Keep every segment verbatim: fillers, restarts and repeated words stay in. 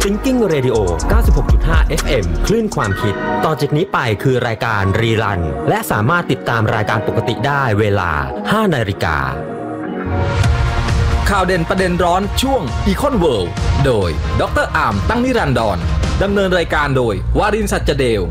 Thinking Radio เก้าสิบหกจุดห้า เอฟ เอ็ม คลื่นความคิดต่อจากนี้ไปคือรายการรีรันและสามารถติดตามรายการปกติได้เวลา ห้านาฬิกาข่าวเด่นประเด็นร้อนช่วง Econ World โดยดร.อามตั้งนิรันดรดำเนินรายการโดยวารินทร์ สัจเดล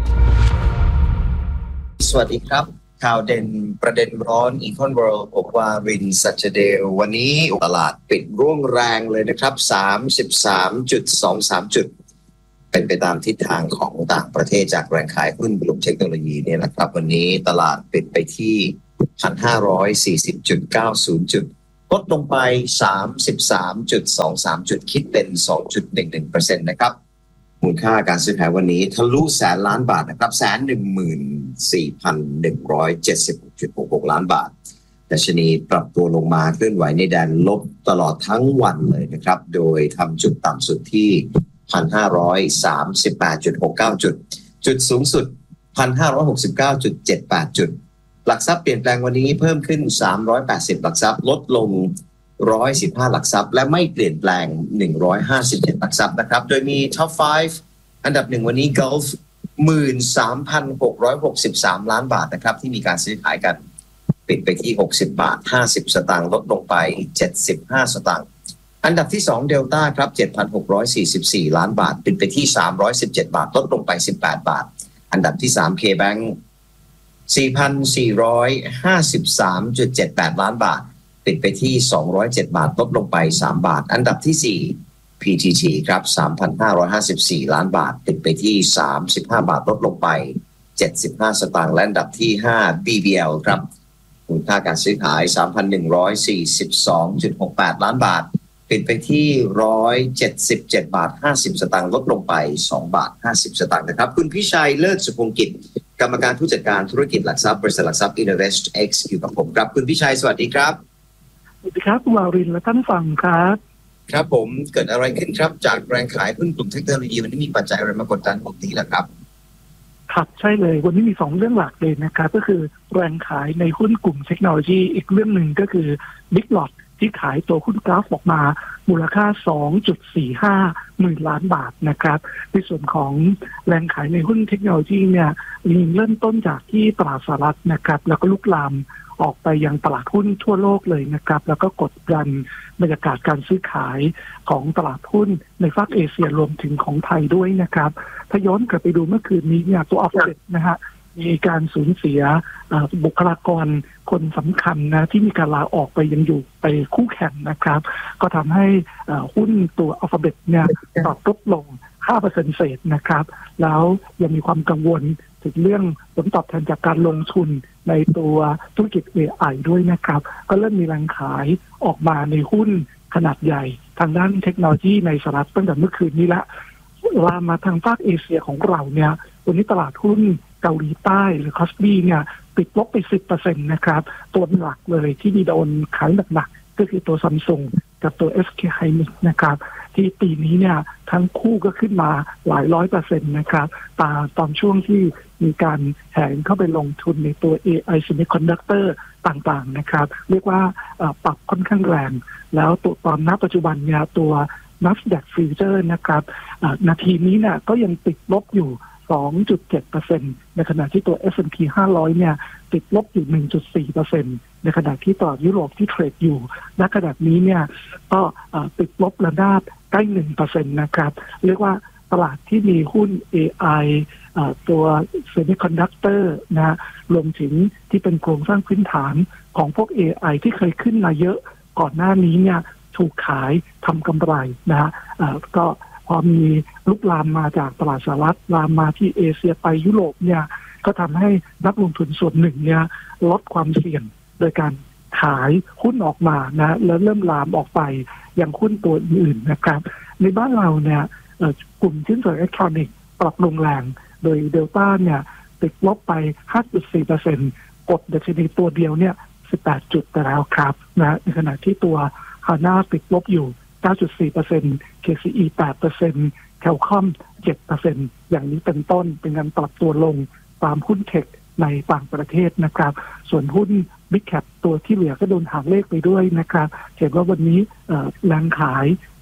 สวัสดีครับข่าวเด่นประเด็นร้อน Econ World ผมวารินทร์ สัจเดลวันนี้ตลาดปิดร่วงแรงเลยนะครับ สามสิบสามจุดสองสาม จุดเป็นไปตามทิศทางของต่างประเทศจากแรงขายหุ้นกลุ่มเทคโนโลยีเนี่ยนะครับวันนี้ตลาดปิดไปที่ หนึ่งพันห้าร้อยสี่สิบจุดเก้าศูนย์ จุดลดลงไป สามสิบสามจุดสองสาม จุดคิดเป็น สองจุดหนึ่งหนึ่งเปอร์เซ็นต์ นะครับมูลค่าการซื้อขายวันนี้ทะลุแสนล้านบาทนะครับแสนหนึ่งหมื่นสี่พันหนึ่งร้อยเจ็ดสิบจุดหกหกล้านบาทดัชนีปรับตัวลงมาเคลื่อนไหวในแดนลบตลอดทั้งวันเลยนะครับโดยทำจุดต่ำสุดที่ หนึ่งพันห้าร้อยสามสิบแปดจุดหกเก้า จุดจุดสูงสุด หนึ่งพันห้าร้อยหกสิบเก้าจุดเจ็ดแปด จุดหลักทรัพย์เปลี่ยนแปลงวันนี้เพิ่มขึ้นสามร้อยแปดสิบหลักทรัพย์ลดลงหนึ่งร้อยสิบห้าหลักทรัพย์และไม่เปลี่ยนแปลงหนึ่งร้อยห้าสิบเจ็ดหลักทรัพย์นะครับโดยมี Top ห้า อันดับหนึ่งวันนี้ Gulf หนึ่งหมื่นสามพันหกร้อยหกสิบสาม ล้านบาทนะครับที่มีการซื้อขายกันปิดไปที่หกสิบบาทห้าสิบสตางค์ลดลงไปเจ็ดสิบห้าสตางค์อันดับที่สอง Delta ครับ เจ็ดพันหกร้อยสี่สิบสี่ ล้านบาทปิดไปที่สามร้อยสิบเจ็ดบาทลดลงไปสิบแปดบาทอันดับที่สาม K-Bank สี่พันสี่ร้อยห้าสิบสามจุดเจ็ดแปด ล้านบาทปิดไปที่สองร้อยเจ็ดบาทลดลงไปสามบาทอันดับที่สี่ พี ที ที ครับ สามพันห้าร้อยห้าสิบสี่ ล้านบาทปิดไปที่สามสิบห้าบาทลดลงไปเจ็ดสิบห้าสตางค์และอันดับที่ห้า บี บี แอล ครับมูลค่าการซื้อขาย สามพันหนึ่งร้อยสี่สิบสองจุดหกแปด ล้านบาทปิดไปที่หนึ่งร้อยเจ็ดสิบเจ็ดบาทห้าสิบสตางค์ลดลงไปสองบาทห้าสิบสตางค์นะครับคุณพิชัยเลิศสุพงกิจกรรมการผู้จัดการธุรกิจหลักทรัพย์บริษัทหลักทรัพย์ Invest X อยู่กับผมครับคุณพิชัยสวัสดีครับสวัสดีครับคุณวารินทร์และท่านฟังครับครับผมเกิดอะไรขึ้นครับจากแรงขายหุ้นกลุ่มเทคโนโลยีวันนี้มีปัจจัยอะไรมากดดันกลุ่มนี้ล่ะครับครับใช่เลยวันนี้มีสองเรื่องหลักเลยนะครับก็คือแรงขายในหุ้นกลุ่มเทคโนโลยีอีกเรื่องหนึ่งก็คือ Big Lot ที่ขายตัวหุ้นกราฟออกมามูลค่า สองจุดสี่ห้า หมื่นล้านบาทนะครับในส่วนของแรงขายในหุ้นเทคโนโลยีเนี่ยมีเริ่มต้นจากที่ตลาดสหรัฐนะครับแล้วก็ลุกลามออกไปยังตลาดหุ้นทั่วโลกเลยนะครับแล้วก็กดดันบรรยากาศการซื้อขายของตลาดหุ้นในฝั่งเอเชียรวมถึงของไทยด้วยนะครับถ้าย้อนกลับไปดูเมื่อคืนนี้เนี่ยตัวอัลฟาเบ็ตนะฮะมีการสูญเสียบุคลากรคนสำคัญนะที่มีการลาออกไปยังอยู่ไปคู่แข่งนะครับก็ทำให้หุ้นตัวอัลฟาเบ็ตเนี่ยปรับลดลง ห้าเปอร์เซ็นต์ เศษนะครับแล้วยังมีความกังวลถึงเรื่องผลตอบแทนจากการลงทุนในตัวธุรกิจ เอ ไอ ด้วยนะครับก็เริ่มมีแรงขายออกมาในหุ้นขนาดใหญ่ทางด้านเทคโนโลยีในสหรัฐตั้งแต่เมื่อคืนนี้ละลามมาทางภาคเอเชียของเราเนี่ยวันนี้ตลาดหุ้นเกาหลีใต้หรือคอสปีเนี่ยปิดลบไป สิบเปอร์เซ็นต์ นะครับตัวหลักเลยที่มีโดนขายหนักๆก็คือตัว Samsung กับตัว เอส เค Hynix นะครับที่ปีนี้เนี่ยทั้งคู่ก็ขึ้นมาหลายร้อยเปอร์เซ็นต์นะครับตาตอนช่วงที่มีการแห่เข้าไปลงทุนในตัว เอ ไอ Semiconductor ต่างๆนะครับเรียกว่าปรับค่อนข้างแรงแล้วตัวตอนณปัจจุบันเนี่ยตัว Nasdaq Future นะครับนาทีนี้เนี่ยก็ยังติดลบอยู่ สองจุดเจ็ดเปอร์เซ็นต์ ในขณะที่ตัว เอส แอนด์ พี ห้าร้อยเนี่ยติดลบอยู่ หนึ่งจุดสี่เปอร์เซ็นต์ ในขณะที่ตลาดยุโรปที่เทรดอยู่ณขณะนี้เนี่ยก็ติดลบระดับใกล้ หนึ่งเปอร์เซ็นต์ นะครับเรียกว่าตลาดที่มีหุ้น เอ ไอ ตัว Semiconductor นะรวมถึงที่เป็นโครงสร้างพื้นฐานของพวก เอ ไอ ที่เคยขึ้นมาเยอะก่อนหน้านี้เนี่ยถูกขายทำกำไรนะฮะก็พอมีลุกลามมาจากตลาดสหรัฐลามมาที่เอเชียไปยุโรปเนี่ยก็ทำให้นักลงทุนส่วนหนึ่งเนี่ยลดความเสี่ยงโดยการขายหุ้นออกมานะแล้วเริ่มลามออกไปยังหุ้นตัวอื่นนะครับในบ้านเราเนี่ยกลุ่มชิ้นส่วนอิเล็กทรอนิกส์ปรับลงแรงโดยเดลต้าเนี่ยติดลบไป ห้าจุดสี่เปอร์เซ็นต์ กดดัชนีตัวเดียวเนี่ยสิบแปดจุดแต่แล้วครับนะในขณะที่ตัวฮาน่าติดลบอยู่ เก้าจุดสี่เปอร์เซ็นต์ เค ซี อี แปดเปอร์เซ็นต์ แคลคอม เจ็ดเปอร์เซ็นต์ อย่างนี้เป็นต้นเป็นการปรับตัวลงตามหุ้นเทคในต่างประเทศนะครับส่วนหุ้น Big Cap ตัวที่เหลือก็โดนหางเลขไปด้วยนะครับเห็นว่าวันนี้แรงขาย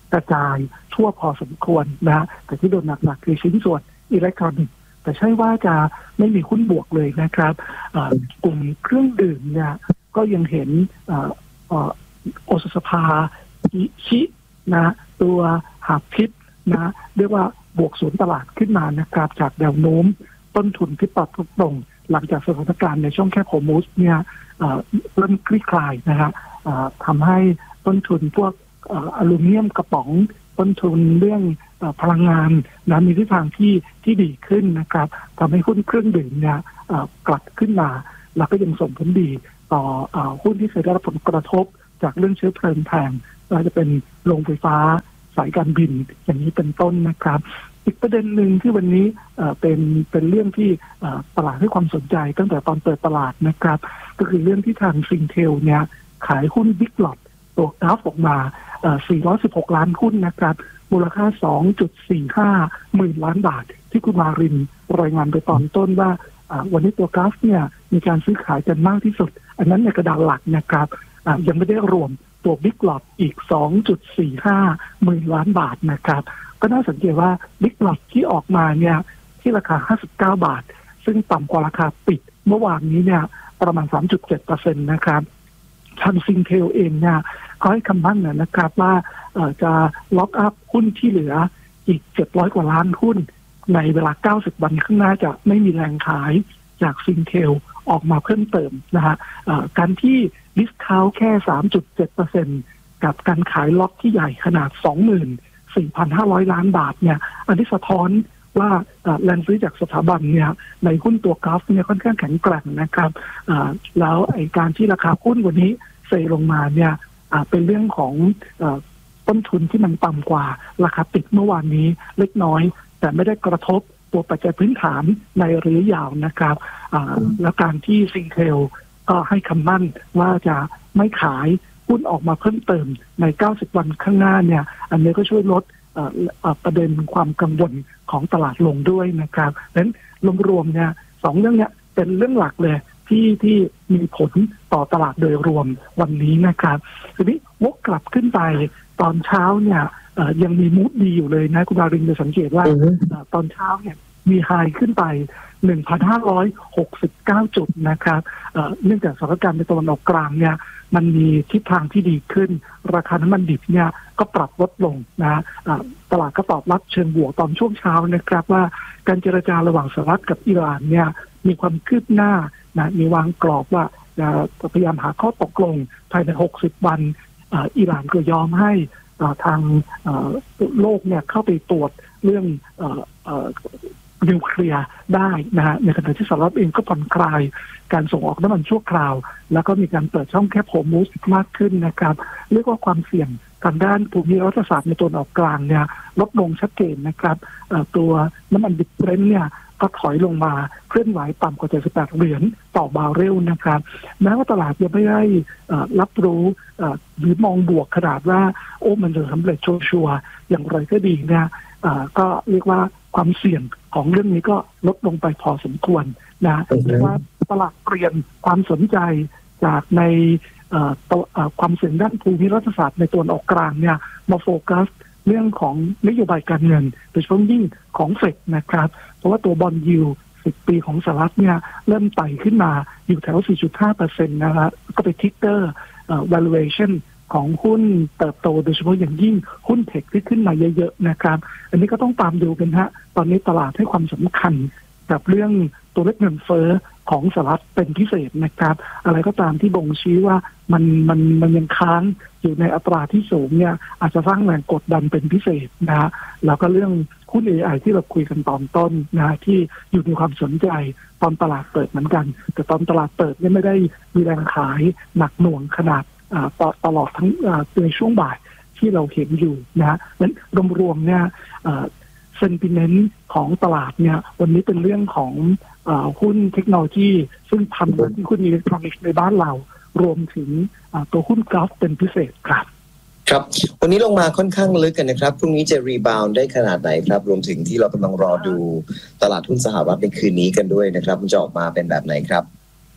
กระจายทั่วพอสมควรนะแต่ที่โดนหนักๆคือชิ้นส่วนอิเล็กทรอนิกส์แต่ใช่ว่าจะไม่มีหุ้นบวกเลยนะครับกลุ่มเครื่องดื่มเนี่ยก็ยังเห็นโอสถสภาอิชินะตัวหาพิษนะเรียกว่าบวกศูนย์ตลาดขึ้นมานะครับจากแนวโน้มต้นทุนที่ปรับลงหลังจากสถานการณ์ในช่องแคบฮอร์มุซเนี่ยเริ่มคลี่คลายนะฮะทำให้ต้นทุนพวกอลูมิเนียมกระป๋องต้นทุนเรื่องพลังงานนะมีทิศทางที่ที่ดีขึ้นนะครับทำให้หุ้นเครื่องดื่มเนี่ยกลับขึ้นมาแล้วก็ยังส่งผลดีต่อหุ้นที่เคยได้รับผลกระทบจากเรื่องเชื้อเพลิงแพงว่าจะเป็นโรงไฟฟ้าสายการบินอย่างนี้เป็นต้นนะครับอีกประเด็นหนึ่งที่วันนี้เป็นเป็นเรื่องที่ตลาดให้ความสนใจตั้งแต่ตอนเปิดตลาดนะครับก็คือเรื่องที่ทางซิงเทลเนี่ยขายหุ้นบิ๊กล็อตตัวกราฟออกมาสี่ร้อยสิบหกล้านหุ้นนะครับมูลค่า สองจุดสี่ห้า หมื่นล้านบาทที่คุณมารินรายงานไปตอนต้นว่าวันนี้ตัวกราฟเนี่ยมีการซื้อขายกันมากที่สุดอันนั้นในกระดานหลักนะครับยังไม่ได้รวมตัวบิ๊กล็อตอีก สองจุดสี่ห้า หมื่นล้านบาทนะครับก็น่าสังเกตว่าบิ๊กล็อตที่ออกมาเนี่ยที่ราคาห้าสิบเก้าบาทซึ่งต่ำกว่าราคาปิดเมื่อวานนี้เนี่ยประมาณ สามจุดเจ็ดเปอร์เซ็นต์ นะครับทางซิงเทลเองเนี่ยก็ให้คำมั่นนะครับว่าจะล็อกอัพหุ้นที่เหลืออีกเจ็ดร้อยกว่าล้านหุ้นในเวลาเก้าสิบวันข้างหน้าจะไม่มีแรงขายจากซิงเทลออกมาเพิ่มเติมนะฮะการที่ดิสคาวแค่ สามจุดเจ็ดเปอร์เซ็นต์ กับการขายล็อกที่ใหญ่ขนาด สองหมื่นสี่พันห้าร้อย ล้านบาทเนี่ยอันนี้สะท้อนว่าแรงซื้อจากสถาบันเนี่ยในหุ้นตัวกราฟเนี่ยค่อนข้างแข็งแกร่งนะครับแล้วไอ้การที่ราคาหุ้นวันนี้เซลงมาเนี่ยเป็นเรื่องของต้นทุนที่มันต่ำกว่าราคาปิดเมื่อวานนี้เล็กน้อยแต่ไม่ได้กระทบตัวปัจจัยพื้นฐานในระยะยาวนะครับแล้วการที่ซิงเทลก็ให้คำมั่นว่าจะไม่ขายหุ้นออกมาเพิ่มเติมในเก้าสิบวันข้างหน้าเนี่ยอันนี้ก็ช่วยลดประเด็นความกังวลของตลาดลงด้วยนะครับดังนั้นรวมๆเนี่ยสองเรื่องเนี้ยเป็นเรื่องหลักเลยที่ที่มีผลต่อตลาดโดยรวมวันนี้นะครับทีนี้วกกลับขึ้นไปตอนเช้าเนี่ยยังมีมูดดีอยู่เลยนะคุณดารินจะสังเกตว่า uh-huh. ตอนเช้าเนี่ยมีไฮขึ้นไป หนึ่งพันห้าร้อยหกสิบเก้า จุดนะครับเนื่องจากสถานการณ์ในตะวันออกกลางเนี่ยมันมีทิศทางที่ดีขึ้นราคาน้ำมันดิบเนี่ยก็ปรับลดลงนะตลาดก็ตอบรับเชิงบวกตอนช่วงเช้านะครับว่าการเจรจาระหว่างสหรัฐกับอิหร่านเนี่ยมีความคืบหน้านะมีวางกรอบว่าจะพยายามหาข้อตกลงภายในหกสิบวันอิหร่านก็ยอมให้ทางโลกเนี่ยเข้าไปตรวจเรื่องนิวเคลียร์ได้นะฮะในขณะที่สหรัฐเองก็ผ่อนคลายการส่งออกน้ำมันชั่วคราวแล้วก็มีการเปิดช่องแคบฮอร์มุซมากขึ้นนะครับเรียกว่าความเสี่ยงทางด้านภูมิรัฐศาสตร์ในตะวันออกกลางเนี่ยลดลงชัดเจนนะครับตัวน้ำมันดิบเบรนท์เนี่ยก็ถอยลงมาเคลื่อนไหวต่ำกว่าเจ็ดสิบแปดเหรียญต่อบาร์เรลนะครับแม้ว่าตลาดยังไม่ได้รับรู้หรือมองบวกขนาดว่าโอ้มันจะสำเร็จชัวร์ๆอย่างไรก็ดีเนี่ยก็เรียกว่าความเสี่ยงของเรื่องนี้ก็ลดลงไปพอสมควรนะเรียกว่าตลาดเปลี่ยนความสนใจจากในความเสี่ยงด้านภูมิรัฐศาสตร์ในตัวออกกลางเนี่ยมาโฟกัสเรื่องของนโยบายการเงินโดยเฉพาะยิ่งของเฟดนะครับเพราะว่าตัวบอนด์ยิลด์สิบปีของสหรัฐเนี่ยเริ่มไต่ขึ้นมาอยู่แถว สี่จุดห้าเปอร์เซ็นต์ นะครับก็ไปทิกเกอร์ valuation ของหุ้นเติบโตโดยเฉพาะอย่างยิ่งหุ้นเทคที่ขึ้นมาเยอะๆนะครับอันนี้ก็ต้องตามดูกันฮะตอนนี้ตลาดให้ความสำคัญกับเรื่องตัวเลขเงินเฟ้อของสหรัฐเป็นพิเศษนะครับอะไรก็ตามที่บ่งชี้ว่ามันมันมันยังค้างอยู่ในอัตราที่สูงเนี่ยอาจจะสร้างแรงกดดันเป็นพิเศษนะฮะแล้วก็เรื่องหุ้น เอ ไอ ที่เราคุยกันตอนต้นนะที่อยู่ในความสนใจตอนตลาดเปิดเหมือนกันแต่ตอนตลาดเปิดเนี่ยไม่ได้มีแรงขายหนักหน่วงขนาดตลอดทั้งในช่วงบ่ายที่เราเห็นอยู่นะฮะนั้นรวมๆเนี่ยเซนติเมนต์ของตลาดเนี่ยวันนี้เป็นเรื่องของหุ้นเทคโนโลยีซึ่งทำกับหุ้นอิเล็กทรอนิกส์ในบ้านเรารวมถึงตัวหุ้นกราฟเป็นพิเศษครับครับวันนี้ลงมาค่อนข้างลึกกันนะครับพรุ่งนี้จะรีบาวด์ได้ขนาดไหนครับรวมถึงที่เรากำลังรอดูตลาดหุ้นสหรัฐในคืนนี้กันด้วยนะครับมันจะออกมาเป็นแบบไหนครับ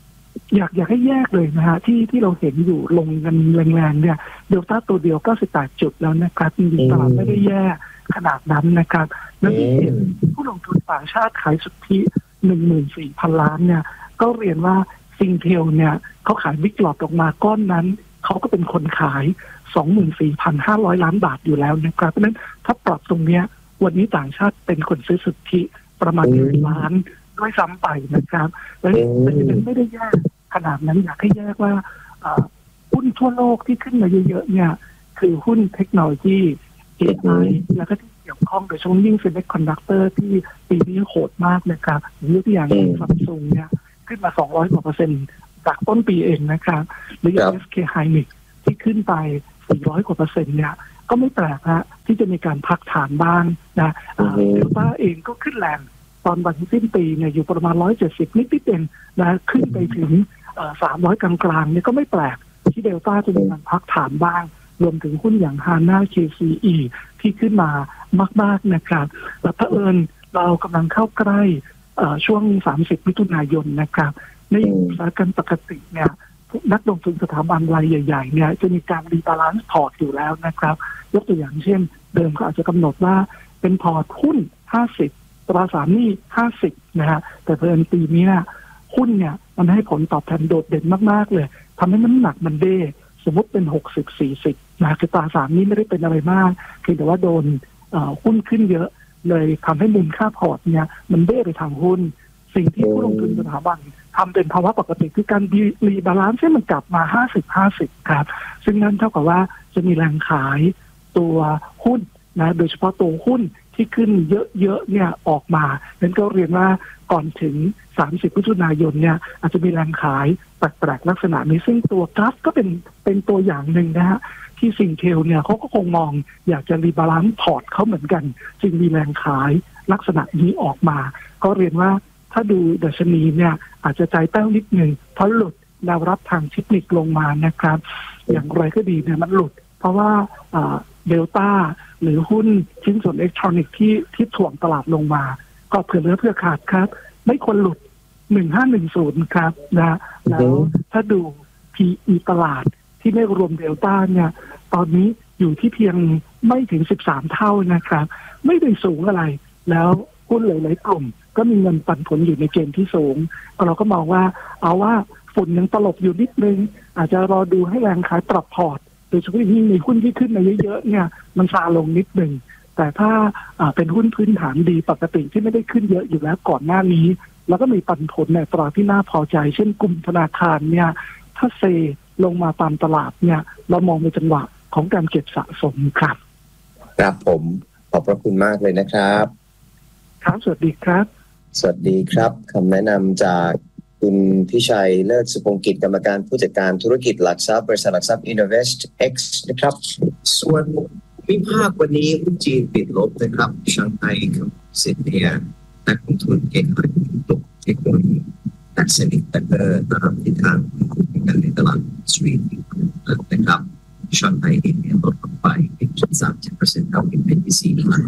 อยากอยากให้แยกเลยนะฮะที่ที่เราเห็นอยู่ลงกันแรงๆเนี่ยเดลต้าตัวเดียวเก้าสิบแปดจุดแล้วนะครับจริงๆตลาดไม่ได้แย่ขนาดนั้นนะครับแล้วที่เห็นผู้ลงทุนต่างชาติขายสุทธิ หนึ่งหมื่นสี่พัน ล้านเนี่ยก็เรียนว่าซิงเทลเนี่ยเขาขายบิ๊กหลอตออกมาก้อนนั้นเขาก็เป็นคนขาย สองหมื่นสี่พันห้าร้อย ล้านบาทอยู่แล้วนะครับเพราะฉะนั้นถ้าปรับตรงเนี้ยวันนี้ต่างชาติเป็นคนซื้อสุทธิประมาณหนึ่งล้านด้วยซ้ำไปนะครับแล้วแต่ยังไม่ได้แยกขนาดนั้นอยากให้แยกว่าหุ้นทั่วโลกที่ขึ้นมาเยอะๆเนี่ยคือหุ้นเทคโนโลยี เอ ไอ แล้วก็ที่เกี่ยวข้องโดยเฉพาะยิ่งเซมิคอนดักเตอร์ที่ปีนี้โหดมากนะครับยกตัวอย่างอย่างซัมซุงเนี่ยขึ้นมาสองร้อยกว่าเปอร์เซ็นต์จากต้นปีเองนะครับหรืออย่าง เอส เค Hynix ที่ขึ้นไปสี่ร้อยกว่าเปอร์เซ็นต์เนี่ยก็ไม่แปลกฮะที่จะมีการพักฐานบ้างนะเดลต้าเองก็ขึ้นแรงตอนวันสิ้นปีเนี่ยอยู่ประมาณหนึ่งร้อยเจ็ดสิบนิดๆเองนะขึ้นไปถึงสามร้อยกลางๆเนี่ยก็ไม่แปลกที่เดลต้าจะมีการพักฐานบ้างรวมถึงหุ้นอย่าง Hana เค ซี อี ที่ขึ้นมามากๆนะครับแต่เผอิญเรากำลังเข้าใกล้ช่วงสามสิบมิถุนายนนะครับในสถานการณ์ปกติเนี่ยนักลงทุนสถาบันรายใหญ่ๆเนี่ยจะมีการรีบาลานซ์พอร์ตอยู่แล้วนะครับยกตัวอย่างเช่นเดิมเขาอาจจะกำหนดว่าเป็นพอร์ตหุ้นห้าสิบตราสารหนี้ห้าสิบนะฮะแต่เผอิญปีนี้หุ้นเนี่ยมันให้ผลตอบแทนโดดเด่นมากๆเลยทำให้น้ำหนักมันเด้สมมติเป็นหกสิบ สี่สิบนะคือตราสารหนี้ไม่ได้เป็นอะไรมากเพียงแต่ว่าโดนหุ้นขึ้นเยอะเลยทำให้มูลค่าพอร์ตเนี่ยมันเด้ไปทางหุ้นสิ่งที่ผู้ลงทุนสถาบันทำเป็นภาวะปกติคือการรีบาลานซ์ให้มันกลับมาห้าสิบ ห้าสิบครับซึ่งนั่นเท่ากับว่าจะมีแรงขายตัวหุ้นนะโดยเฉพาะตัวหุ้นที่ขึ้นเยอะๆเนี่ยออกมานั้นก็เรียนว่าก่อนถึงสามสิบมิถุนายนเนี่ยอาจจะมีแรงขายแปลกๆลักษณะนี้ซึ่งตัวกราฟก็เป็นเป็นตัวอย่างหนึ่งนะฮะที่ซิงเทลเนี่ยเขาก็คงมองอยากจะรีบาลานซ์พอร์ตเขาเหมือนกันจึงมีแรงขายลักษณะนี้ออกมาก็เรียนว่าถ้าดูดัชนีเนี่ยอาจจะใจแป้วนิดหนึ่งเพราะหลุดแนวรับทางเทคนิคลงมานะครับอย่างไรก็ดีเนี่ยมันหลุดเพราะว่าเดลต้าหรือหุ้นชิ้นส่วนอิเล็กทรอนิกส์ที่ที่ถ่วงตลาดลงมาก็เผื่อเหลือเผื่อขาดครับไม่ควรหลุดหนึ่งห้าหนึ่งศูนย์ครับนะแล้วถ้าดู พี อี ตลาดที่ไม่รวมเดลต้าเนี่ยตอนนี้อยู่ที่เพียงไม่ถึงสิบสามเท่านะครับไม่ได้สูงอะไรแล้วหุ้นหลายๆกลุ่มก็มีเงินปันผลอยู่ในเกณฑ์ที่สูงเราก็มองว่าเอาว่าฝุ่นยังตลบอยู่นิดนึงอาจจะรอดูให้แรงขายปรับพอร์ตโดยเฉพาะยิ่งในหุ้นที่ขึ้นมาเยอะๆเนี่ยมันซาลงนิดนึงแต่ถ้าเป็นหุ้นพื้นฐานดีปกติที่ไม่ได้ขึ้นเยอะอยู่แล้วก่อนหน้านี้แล้วก็มีปันผลในตราที่น่าพอใจเช่นกลุ่มธนาคารเนี่ยถ้าเซลงมาตามตลาดเนี่ยเรามองในจังหวะของการเก็บสะสมครับครับผมขอบพระคุณมากเลยนะครับครับสวัสดีครับสวัสดีครับคำแนะนำจากคุณพิชัยเลิศสุพงกิจกรรมการผู้จัดการธุรกิจหลักทรัพย์บริษัทหลักทรัพย์ Invest X นะครับส่วนวิภาควันนี้หุ้นจีนปิดลบนะครับชังไห่สิทธิ์เนี่ยนักลงทุนเก่งหน่อยตกเทคโนโลยีนักเซมิคอนดักเตอร์ตามทิศทางกันในตลาดสตรีทนะครับชังไห่เองเนี่ยลดลงไป หนึ่งจุดสามเจ็ดเปอร์เซ็นต์ ครับเป็นที่สี่ครั้ง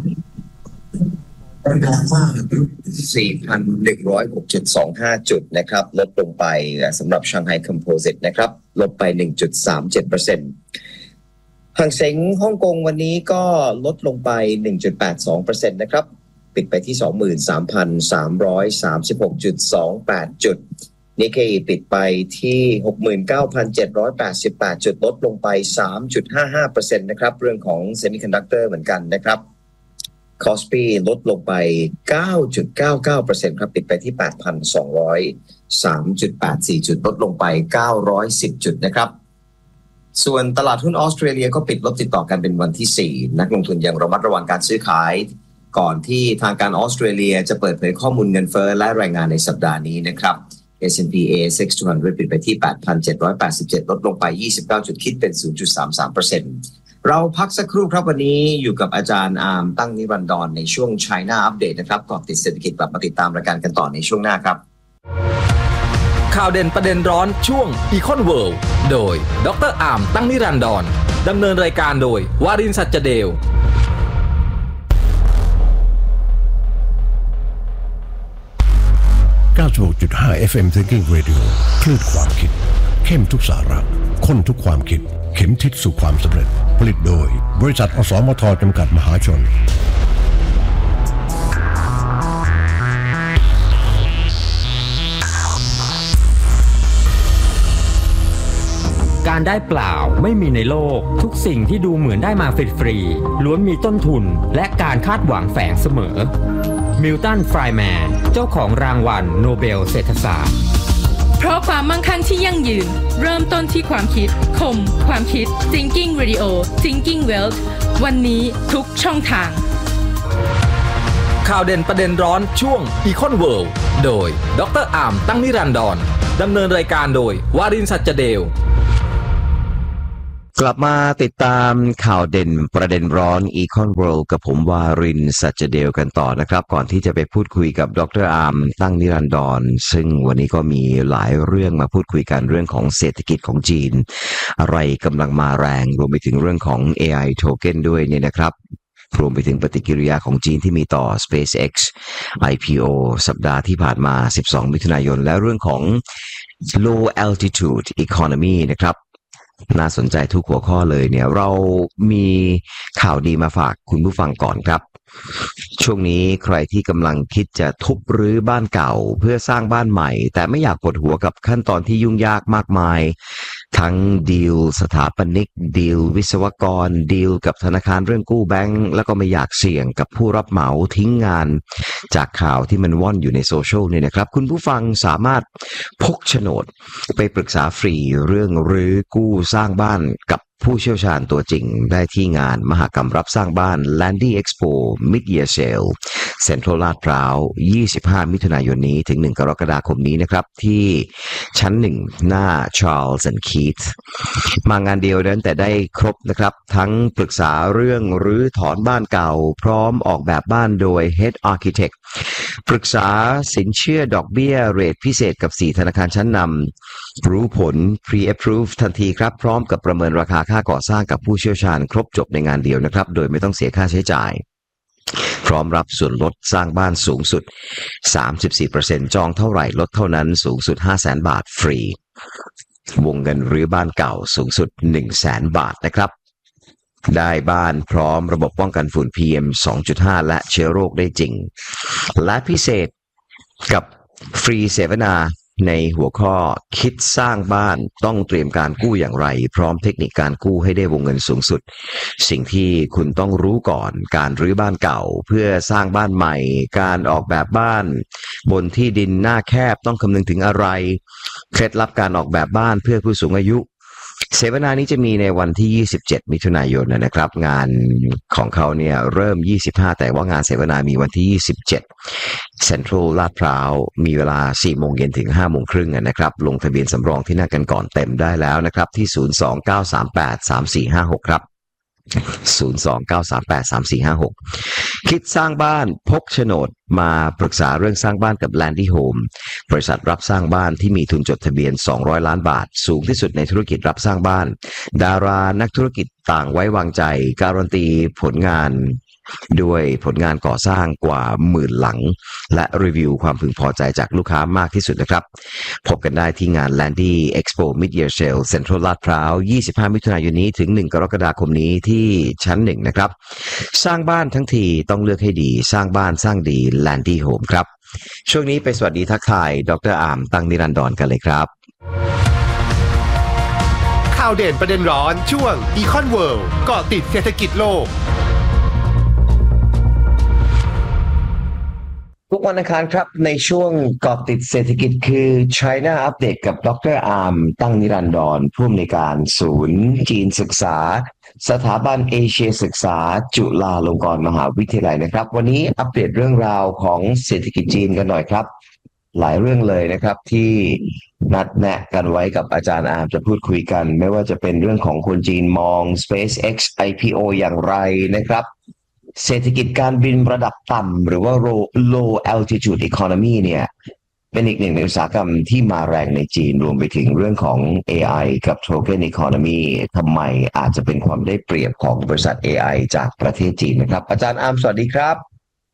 สี่พันหนึ่งร้อยหกจุดสองห้า จุดนะครับลดลงไปสำหรับ Shanghai Composite นะครับลดไป หนึ่งจุดสามเจ็ดเปอร์เซ็นต์ หางเส็งฮ่องกงวันนี้ก็ลดลงไป หนึ่งจุดแปดสองเปอร์เซ็นต์ นะครับปิดไปที่ สองหมื่นสามพันสามร้อยสามสิบหกจุดสองแปด จุดนิกเกอิปิดไปที่ หกหมื่นเก้าพันเจ็ดร้อยแปดสิบแปด จุดลดลงไป สามจุดห้าห้าเปอร์เซ็นต์ นะครับเรื่องของ Semiconductor เหมือนกันนะครับคอสปีลดลงไป เก้าจุดเก้าเก้าเปอร์เซ็นต์ ครับปิดไปที่ แปดพันสองร้อยสามจุดแปดสี่ จุดลดลงไปเก้าร้อยสิบจุดนะครับส่วนตลาดหุ้นออสเตรเลียก็ปิดลบติดต่อกันเป็นวันที่สี่นักลงทุนยังระมัดระวังการซื้อขายก่อนที่ทางการออสเตรเลียจะเปิดเผยข้อมูลเงินเฟ้อและรายงานในสัปดาห์นี้นะครับ เอส แอนด์ พี เอ เอส เอ็กซ์ สองร้อยปิดไปที่ แปดพันเจ็ดร้อยแปดสิบเจ็ด ลดลงไปยี่สิบเก้าจุดคิดเป็น ศูนย์จุดสามสามเปอร์เซ็นต์เราพักสักครู่ครับวันนี้อยู่กับอาจารย์อาร์มตั้งนิรันดรในช่วง China Update นะครับก่อนติดเศรษฐกิจกลับมาติดตามรายการกันต่อในช่วงหน้าครับข่าวเด่นประเด็นร้อนช่วง Econ World โดยดร.อาร์มตั้งนิรันดรดำเนินรายการโดยวารินทร์ สัจเดลการสิบหกจุดห้า เอฟ เอ็ม Thinking Radio คลื่นความคิดเข้มทุกสาระข้นทุกความคิดเข็มทิศสู่ความสำเร็จผลิตโดยบริษัทอสมทจำกัดมหาชนการได้เปล่าไม่มีในโลกทุกสิ่งที่ดูเหมือนได้มาฟรีๆล้วนมีต้นทุนและการคาดหวังแฝงเสมอมิลตัน ไฟร์แมนเจ้าของรางวัลโนเบลเศรษฐศาสตร์เพราะความมั่งคั่งที่ยั่งยืนเริ่มต้นที่ความคิดคมความคิด Thinking Radio Thinking Wealth วันนี้ทุกช่องทางข่าวเด่นประเด็นร้อนช่วง Econ World โดยดร.อามตั้งนิรันดรดำเนินรายการโดยวารินทร์ สัจเดลกลับมาติดตามข่าวเด่นประเด็นร้อน Econ World กับผมวารินทร์ สัจเดลกันต่อนะครับก่อนที่จะไปพูดคุยกับดร.อามตั้งนิรันดรซึ่งวันนี้ก็มีหลายเรื่องมาพูดคุยกันเรื่องของเศรษฐกิจของจีนอะไรกำลังมาแรงรวมไปถึงเรื่องของ เอ ไอ Token ด้วยเนี่ยนะครับรวมไปถึงปฏิกิริยาของจีนที่มีต่อ SpaceX ไอ พี โอ สัปดาห์ที่ผ่านมาสิบสองมิถุนายนและเรื่องของ Low Altitude Economy นะครับน่าสนใจทุกหัวข้อเลยเนี่ยเรามีข่าวดีมาฝากคุณผู้ฟังก่อนครับช่วงนี้ใครที่กำลังคิดจะทุบรื้อบ้านเก่าเพื่อสร้างบ้านใหม่แต่ไม่อยากปวดหัวกับขั้นตอนที่ยุ่งยากมากมายทั้งดีลสถาปนิกดีลวิศวกรดีลกับธนาคารเรื่องกู้แบงก์แล้วก็ไม่อยากเสี่ยงกับผู้รับเหมาทิ้งงานจากข่าวที่มันว่อนอยู่ในโซเชียลเนี่ยนะครับคุณผู้ฟังสามารถพกโฉนดไปปรึกษาฟรีเรื่องรื้อกู้สร้างบ้านกับผู้เชี่ยวชาญตัวจริงได้ที่งานมหกรรมรับสร้างบ้าน Landy Expo Mid-Year Sale เซ็นทรัลลาดพร้าวยี่สิบห้ามิถุนายนนี้ถึงหนึ่งกรกฎาคมนี้นะครับที่ชั้นหนึ่งหน้า Charles and Keith มางานเดียวนั้นแต่ได้ครบนะครับทั้งปรึกษาเรื่องรื้อถอนบ้านเก่าพร้อมออกแบบบ้านโดย Head Architect ปรึกษาสินเชื่อดอกเบี้ยเรทพิเศษกับสี่ธนาคารชั้นนำรู้ผล Pre-Approve ทันทีครับพร้อมกับประเมินราคาค่าก่อสร้างกับผู้เชี่ยวชาญครบจบในงานเดียวนะครับโดยไม่ต้องเสียค่าใช้จ่ายพร้อมรับส่วนลดสร้างบ้านสูงสุด สามสิบสี่เปอร์เซ็นต์ จองเท่าไหร่ลดเท่านั้นสูงสุด ห้าแสน บาทฟรีวงเงินรื้อบ้านเก่าสูงสุด หนึ่งแสน บาทนะครับได้บ้านพร้อมระบบป้องกันฝุ่น พี เอ็ม สองจุดห้า และเชื้อโรคได้จริงและพิเศษกับฟรีเสวนาในหัวข้อคิดสร้างบ้านต้องเตรียมการกู้อย่างไรพร้อมเทคนิคการกู้ให้ได้วงเงินสูงสุดสิ่งที่คุณต้องรู้ก่อนการรื้อบ้านเก่าเพื่อสร้างบ้านใหม่การออกแบบบ้านบนที่ดินหน้าแคบต้องคำนึงถึงอะไรเคล็ดลับการออกแบบบ้านเพื่อผู้สูงอายุเสวนานี้จะมีในวันที่ยี่สิบเจ็ดมิถุนายนนะครับงานของเขาเนี่ยเริ่มยี่สิบห้าแต่ว่างานเสวนามีวันที่ยี่สิบเจ็ดเซ็นทรัลลาดพร้าวมีเวลา สี่โมงเย็นถึง ห้าโมงครึ่งนะครับลงทะเบียนสำรองที่นั่งกันก่อนเต็มได้แล้วนะครับที่ศูนย์ สอง เก้า สาม แปด สาม สี่ ห้า หกครับศูนย์ สอง เก้า สาม แปด สาม สี่ ห้า หกคิดสร้างบ้านพกโฉนดมาปรึกษาเรื่องสร้างบ้านกับ Landy Home บริษัทรับสร้างบ้านที่มีทุนจดทะเบียนสองร้อยล้านบาทสูงที่สุดในธุรกิจรับสร้างบ้านดารานักธุรกิจต่างไว้วางใจการันตีผลงานด้วยผลงานก่อสร้างกว่าหมื่นหลังและรีวิวความพึงพอใจจากลูกค้ามากที่สุดนะครับพบกันได้ที่งาน Landy Expo Mid-Year Sale เซ็นทรัลลาดพร้าวยี่สิบห้ามิถุนายนนี้ถึงหนึ่งกรกฎาคมนี้ที่ชั้นหนึ่งนะครับสร้างบ้านทั้งทีต้องเลือกให้ดีสร้างบ้านสร้างดี Landy Home ครับช่วงนี้ไปสวัสดีทักทายดร.อามตั้งนิรันดรกันเลยครับข่าวเด่นประเด็นร้อนช่วง Econ World เกาะติดเศรษฐกิจโลกทุกวันอังคารครับในช่วงเกาะติดเศรษฐกิจคือ China Update กับดร.อามตั้งนิรันดรผู้อำนวยการศูนย์จีนศึกษาสถาบันเอเชียศึกษาจุฬาลงกรณ์มหาวิทยาลัยนะครับวันนี้อัปเดตเรื่องราวของเศรษฐกิจจีนกันหน่อยครับหลายเรื่องเลยนะครับที่นัดแนะกันไว้กับอาจารย์อามจะพูดคุยกันไม่ว่าจะเป็นเรื่องของคนจีนมอง SpaceX ไอ พี โอ อย่างไรนะครับเศรษฐกิจการบินระดับต่ำหรือว่า low altitude economy เนี่ยเป็นอีกหนึ่งในอุตสาหกรรมที่มาแรงในจีนรวมไปถึงเรื่องของ เอ ไอ กับ token economy ทำไมอาจจะเป็นความได้เปรียบของบริษัท เอ ไอ จากประเทศจีนนะครับอาจารย์อามสวัสดีครับค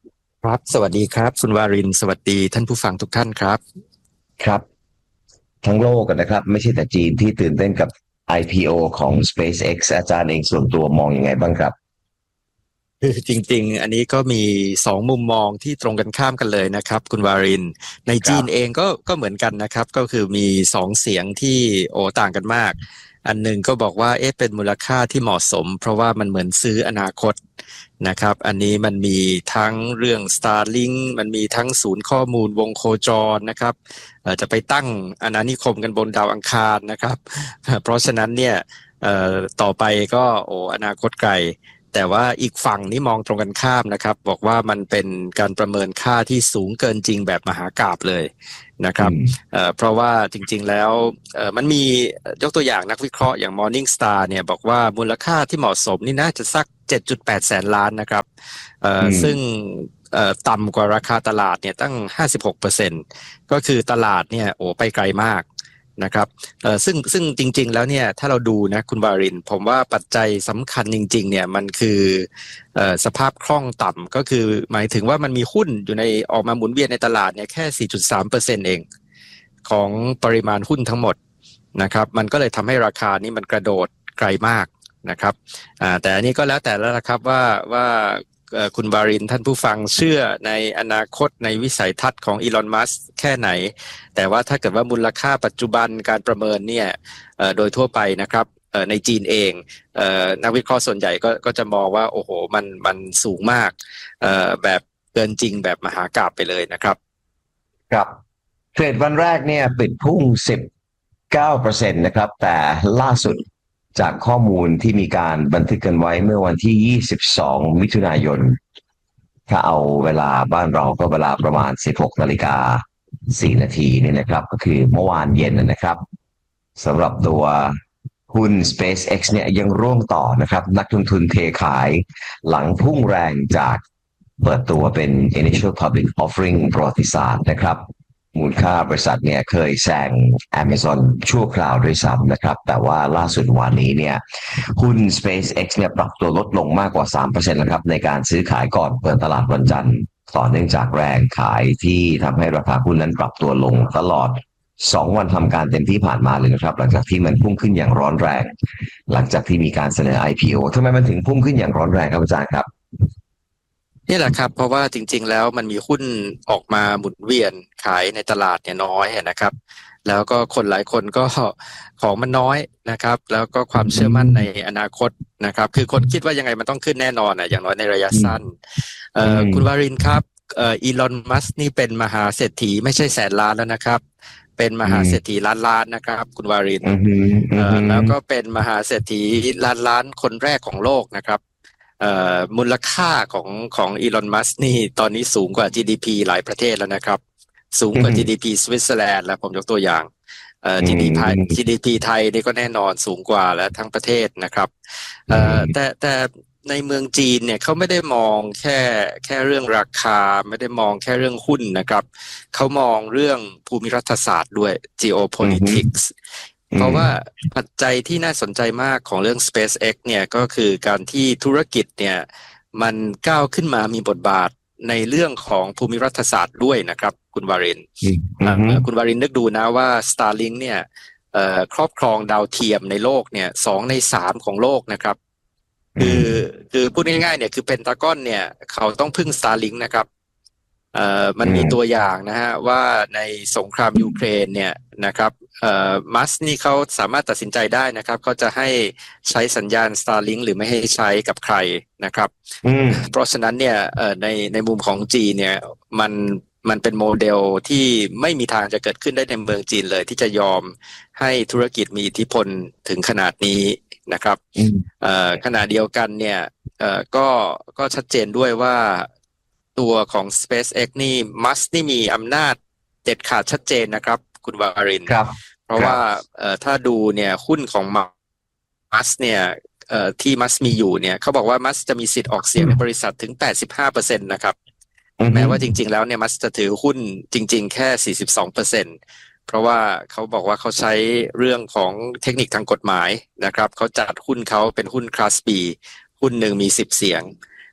ครับสวัสดีครับคุณวารินทร์สวัสดีท่านผู้ฟังทุกท่านครับครับทั้งโลกกันนะครับไม่ใช่แต่จีนที่ตื่นเต้นกับ ไอ พี โอ ของ SpaceX อาจารย์เองส่วนตัวมองยังไงบ้างครับคือจริงๆอันนี้ก็มีสองมุมมองที่ตรงกันข้ามกันเลยนะครับคุณวารินทร์ในจีนเองก็ก็เหมือนกันนะครับก็คือมีสองเสียงที่โอ้ต่างกันมากอันหนึ่งก็บอกว่าเอ๊ะเป็นมูลค่าที่เหมาะสมเพราะว่ามันเหมือนซื้ออนาคตนะครับอันนี้มันมีทั้งเรื่อง Starlink มันมีทั้งศูนย์ข้อมูลวงโคจรนะครับเอ่อจะไปตั้งอาณานิคมกันบนดาวอังคารนะครับเพราะฉะนั้นเนี่ยเอ่อต่อไปก็โอ้อนาคตไกลแต่ว่าอีกฝั่งนี่มองตรงกันข้ามนะครับบอกว่ามันเป็นการประเมินค่าที่สูงเกินจริงแบบมหากาพย์เลยนะครับเอ่อเพราะว่าจริงๆแล้วเอ่อมันมียกตัวอย่างนักวิเคราะห์อย่าง Morning Star เนี่ยบอกว่ามูลค่าที่เหมาะสมนี่น่าจะสัก เจ็ดจุดแปด แสนล้านนะครับเอ่อซึ่งเอ่อต่ำกว่าราคาตลาดเนี่ยตั้ง ห้าสิบหกเปอร์เซ็นต์ ก็คือตลาดเนี่ยโอ้ไปไกลมากนะครับเอ่อซึ่งซึ่งจริงๆแล้วเนี่ยถ้าเราดูนะคุณวารินทร์ผมว่าปัจจัยสำคัญจริงๆเนี่ยมันคือเอ่อสภาพคล่องต่ำก็คือหมายถึงว่ามันมีหุ้นอยู่ในออกมาหมุนเวียนในตลาดเนี่ยแค่ สี่จุดสามเปอร์เซ็นต์ เองของปริมาณหุ้นทั้งหมดนะครับมันก็เลยทำให้ราคานี้มันกระโดดไกลมากนะครับอ่าแต่อันนี้ก็แล้วแต่แล้วนะครับว่าว่าคุณบารินท่านผู้ฟังเชื่อในอนาคตในวิสัยทัศน์ของอีลอนมัสก์แค่ไหนแต่ว่าถ้าเกิดว่ามูลค่าปัจจุบันการประเมินเนี่ยโดยทั่วไปนะครับในจีนเองนักวิเคราะห์ส่วนใหญ่ก็ก็จะมองว่าโอ้โหมันมันสูงมากแบบเกินจริงแบบมหากาพย์ไปเลยนะครับครับเทรดวันแรกเนี่ยปิดพุ่ง สิบเก้าเปอร์เซ็นต์ นะครับแต่ล่าสุดจากข้อมูลที่มีการบันทึกกันไว้เมื่อวันที่ยี่สิบสองมิถุนายนถ้าเอาเวลาบ้านเราก็เวลาประมาณ สิบหกนาฬิกาสี่นาทีนี่นะครับก็คือเมื่อวานเย็นนะครับสำหรับตัวหุ้น SpaceX เนี่ยยังร่วงต่อนะครับนักลงทุนเทขายหลังพุ่งแรงจากเปิดตัวเป็น Initial Public Offering ประวัติศาสตร์นะครับมูลค่าบริษัทเนี่ยเคยแซง Amazon ชั่วคราวด้วยซ้ำนะครับแต่ว่าล่าสุดวันนี้เนี่ยหุ้น SpaceX เนี่ยปรับตัวลดลงมากกว่า สามเปอร์เซ็นต์ แล้วครับในการซื้อขายก่อนเปิดตลาดวันจันทร์ต่อเนื่องจากแรงขายที่ทำให้ราคาหุ้นนั้นปรับตัวลงตลอดสองวันทำการเต็มที่ผ่านมาเลยนะครับหลังจากที่มันพุ่งขึ้นอย่างร้อนแรงหลังจากที่มีการเสนอ ไอ พี โอ ทำไมมันถึงพุ่งขึ้นอย่างร้อนแรงครับอาจารย์ครับนี่แหละครับเพราะว่าจริงๆแล้วมันมีหุ้นออกมาหมุนเวียนขายในตลาดเนี่ยน้อยนะครับแล้วก็คนหลายคนก็ของมันน้อยนะครับแล้วก็ความเชื่อมั่นในอนาคตนะครับคือคนคิดว่ายังไงมันต้องขึ้นแน่นอนอ่ะอย่างน้อยในระยะสั้นเอ่อคุณวารินทร์ครับเอ่ออีลอนมัสก์นี่เป็นมหาเศรษฐีไม่ใช่แสนล้านแล้วนะครับเป็นมหาเศรษฐีล้านล้านนะครับคุณวารินทร์เอ่อแล้วก็เป็นมหาเศรษฐีล้านล้านคนแรกของโลกนะครับเอ่อมูลค่าของของอีลอนมัสก์นี่ตอนนี้สูงกว่า จี ดี พี หลายประเทศแล้วนะครับสูงกว่า จี ดี พี สวิตเซอร์แลนด์แล้วผมยกตัวอย่างเอ่อ จี ดี พี จี ดี พี ไทยนี่ก็แน่นอนสูงกว่าแล้วทั้งประเทศนะครับเอ่อแต่แต่ในเมืองจีนเนี่ยเขาไม่ได้มองแค่แค่เรื่องราคาไม่ได้มองแค่เรื่องหุ้นนะครับเขามองเรื่องภูมิรัฐศาสตร์ด้วย geopolitics เพราะว่าปัจจัยที่น่าสนใจมากของเรื่อง SpaceX เนี่ยก็คือการที่ธุรกิจเนี่ยมันก้าวขึ้นมามีบทบาทในเรื่องของภูมิรัฐศาสตร์ด้วยนะครับคุณวารินคุณวารินนึกดูนะว่า Starlink เนี่ยครอบครองดาวเทียมในโลกเนี่ยสองในสามของโลกนะครับคือคือพูดง่ายๆเนี่ยคือเพนทากอนเนี่ยเขาต้องพึ่ง Starlink นะครับเอ่อมันมีตัวอย่างนะฮะว่าในสงครามยูเครนเนี่ยนะครับเอ่อมัสนี่เขาสามารถตัดสินใจได้นะครับเขาจะให้ใช้สัญญาณ Starlink หรือไม่ให้ใช้กับใครนะครับเพราะฉะนั้นเนี่ยเอ่อในในมุมของจีนเนี่ยมันมันเป็นโมเดลที่ไม่มีทางจะเกิดขึ้นได้ในเมืองจีนเลยที่จะยอมให้ธุรกิจมีอิทธิพลถึงขนาดนี้นะครับเอ่อขณะเดียวกันเนี่ยเอ่อก็ก็ชัดเจนด้วยว่าตัวของ SpaceX นี่มัสนี่มีอำนาจเด็ดขาดชัดเจนนะครับคุณวารินทร์เพราะว่าเอ่อถ้าดูเนี่ยหุ้นของมัสเนี่ยเอ่อที่มัสมีอยู่เนี่ยเขาบอกว่ามัสจะมีสิทธิ์ออกเสียงในบริษัทถึง แปดสิบห้าเปอร์เซ็นต์ นะครับแม้ว่าจริงๆแล้วเนี่ยมัสจะถือหุ้นจริงๆแค่ สี่สิบสองเปอร์เซ็นต์ เพราะว่าเขาบอกว่าเขาใช้เรื่องของเทคนิคทางกฎหมายนะครับเขาจัดหุ้นเขาเป็นหุ้นคลาส B หุ้นหนึ่งมีสิบเสียง